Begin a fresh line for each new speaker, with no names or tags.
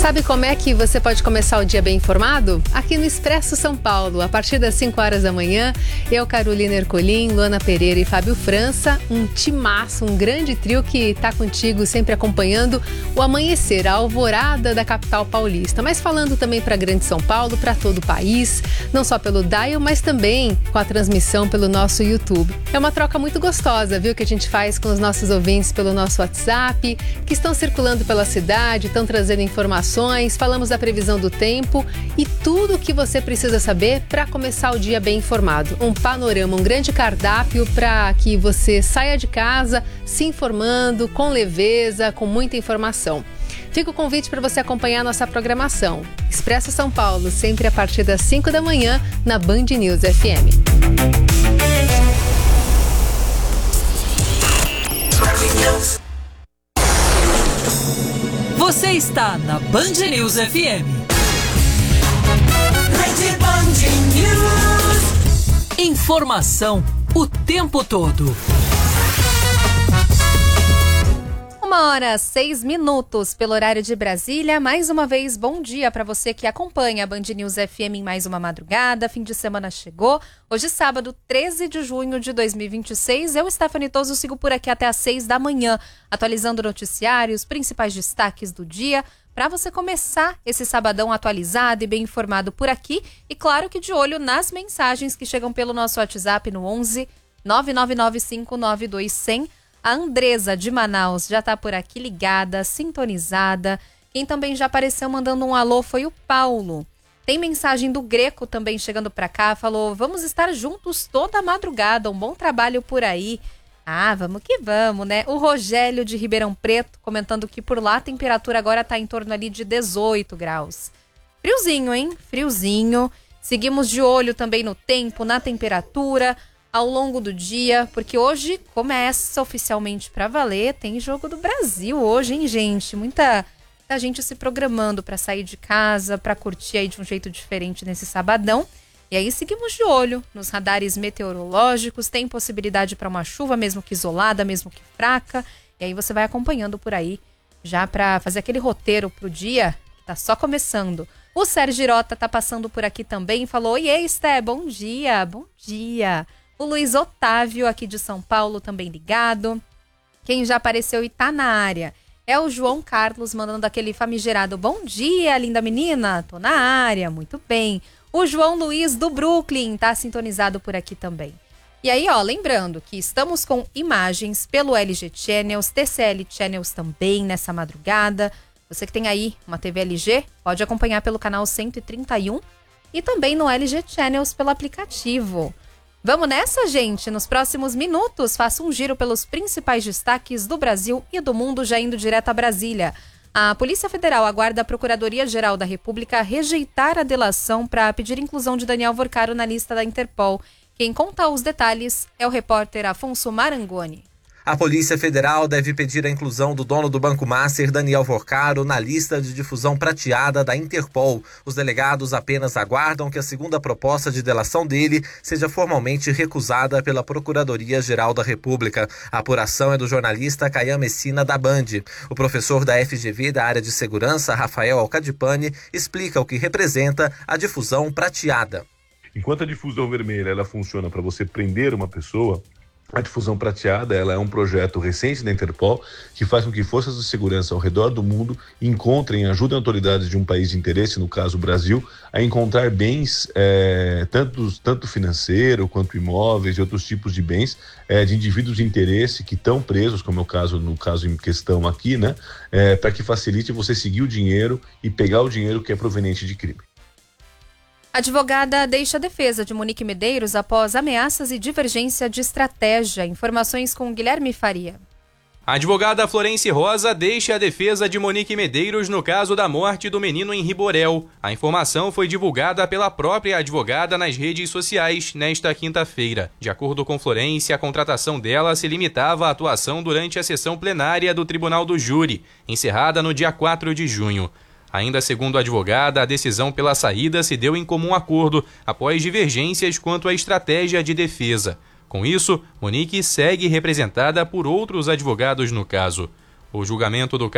Sabe como é que você pode começar o dia bem informado? Aqui no Expresso São Paulo, a partir das 5 horas da manhã, eu, Carolina Ercolim, Luana Pereira e Fábio França, um timaço, um grande trio que está contigo sempre acompanhando o amanhecer, a alvorada da capital paulista, mas falando também para Grande São Paulo, para todo o país, não só pelo dial, mas também com a transmissão pelo nosso YouTube. É uma troca muito gostosa, viu, que a gente faz com os nossos ouvintes pelo nosso WhatsApp, que estão circulando pela cidade, estão trazendo informações, falamos da previsão do tempo e tudo o que você precisa saber para começar o dia bem informado. Um panorama, um grande cardápio para que você saia de casa se informando com leveza, com muita informação. Fica o convite para você acompanhar a nossa programação. Expresso São Paulo, sempre a partir das 5 da manhã, na Band News FM.
Você está na Band News FM. Informação o tempo todo.
1h06 pelo horário de Brasília. Mais uma vez, bom dia para você que acompanha a Band News FM em mais uma madrugada. Fim de semana chegou. Hoje, sábado, 13 de junho de 2026. Eu, Stephanie Toso, sigo por aqui até às 6 da manhã, atualizando noticiários, principais destaques do dia, para você começar esse sabadão atualizado e bem informado por aqui. E claro que de olho nas mensagens que chegam pelo nosso WhatsApp no 11 999592100. A Andresa de Manaus já está por aqui ligada, sintonizada. Quem também já apareceu mandando um alô foi o Paulo. Tem mensagem do Greco também chegando para cá, falou: vamos estar juntos toda a madrugada, um bom trabalho por aí. Ah, vamos que vamos, né? O Rogério de Ribeirão Preto comentando que por lá a temperatura agora está em torno ali de 18 graus. Friozinho, hein? Friozinho. Seguimos de olho também no tempo, na temperatura, ao longo do dia, porque hoje começa oficialmente para valer. Tem jogo do Brasil hoje, hein, gente? Muita gente se programando para sair de casa, para curtir aí de um jeito diferente nesse sabadão. E aí seguimos de olho nos radares meteorológicos. Tem possibilidade para uma chuva, mesmo que isolada, mesmo que fraca. E aí você vai acompanhando por aí, já para fazer aquele roteiro pro dia que tá só começando. O Sérgio Girota tá passando por aqui também, falou: "Oi, Esté, bom dia, bom dia." O Luiz Otávio, aqui de São Paulo, também ligado. Quem já apareceu e tá na área é o João Carlos, mandando aquele famigerado bom dia, linda menina. Tô na área, muito bem. O João Luiz do Brooklyn tá sintonizado por aqui também. E aí, ó, lembrando que estamos com imagens pelo LG Channels, TCL Channels também nessa madrugada. Você que tem aí uma TV LG, pode acompanhar pelo canal 131 e também no LG Channels pelo aplicativo. Vamos nessa, gente? Nos próximos minutos, faço um giro pelos principais destaques do Brasil e do mundo, já indo direto a Brasília. A Polícia Federal aguarda a Procuradoria-Geral da República rejeitar a delação para pedir inclusão de Daniel Vorcaro na lista da Interpol. Quem conta os detalhes é o repórter Afonso Marangoni.
A Polícia Federal deve pedir a inclusão do dono do Banco Master, Daniel Vorcaro, na lista de difusão prateada da Interpol. Os delegados apenas aguardam que a segunda proposta de delação dele seja formalmente recusada pela Procuradoria-Geral da República. A apuração é do jornalista Caian Messina, da Band. O professor da FGV da área de segurança, Rafael Alcadipani, explica o que representa a difusão prateada.
Enquanto a difusão vermelha ela funciona para você prender uma pessoa, a difusão prateada ela é um projeto recente da Interpol que faz com que forças de segurança ao redor do mundo encontrem e ajudem autoridades de um país de interesse, no caso o Brasil, a encontrar bens, tanto financeiro quanto imóveis e outros tipos de bens de indivíduos de interesse que estão presos, como é o caso no caso em questão aqui, né? Para que facilite você seguir o dinheiro e pegar o dinheiro que é proveniente de crime.
Advogada deixa a defesa de Monique Medeiros após ameaças e divergência de estratégia. Informações com Guilherme Faria.
A advogada Florence Rosa deixa a defesa de Monique Medeiros no caso da morte do menino em Riborel. A informação foi divulgada pela própria advogada nas redes sociais nesta quinta-feira. De acordo com Florence, a contratação dela se limitava à atuação durante a sessão plenária do Tribunal do Júri, encerrada no dia 4 de junho. Ainda segundo a advogada, a decisão pela saída se deu em comum acordo após divergências quanto à estratégia de defesa. Com isso, Monique segue representada por outros advogados no caso. O julgamento do